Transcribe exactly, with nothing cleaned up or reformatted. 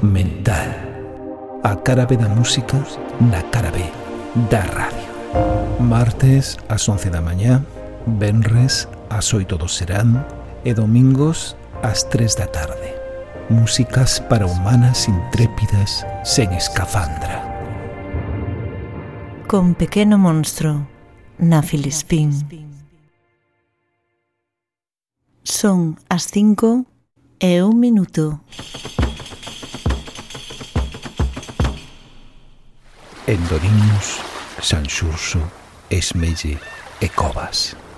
mental. A cara B da música na cara B da radio. Martes ás once da mañá, venres ás oito do serán e domingos ás tres da tarde. Músicas para humanas intrépidas sen escafandra. Con Pequeno Monstro na Filispín. Son as cinco e un minuto. Endoriños, Sanxurso, Esmelle e Covas.